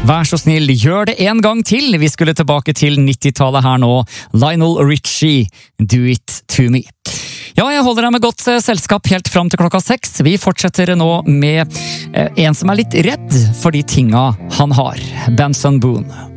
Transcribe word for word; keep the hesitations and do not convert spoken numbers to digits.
Vær så snill, gjør det en gang til. Vi skulle tilbake til nittitallet her nå. Lionel Richie, Do It To Me. Ja, jeg holder deg med godt selskap helt fram til klokka seks. Vi fortsetter nå med en som er litt redd for de tinga han har. Benson Boone.